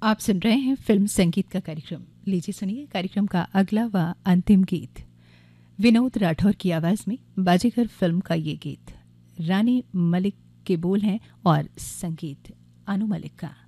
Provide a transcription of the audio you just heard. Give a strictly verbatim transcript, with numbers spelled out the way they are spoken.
आप सुन रहे हैं फिल्म संगीत का कार्यक्रम। लीजिए सुनिए कार्यक्रम का अगला व अंतिम गीत। विनोद राठौर की आवाज में बाजीगर फिल्म का ये गीत। रानी मलिक के बोल हैं और संगीत अनु मलिक का।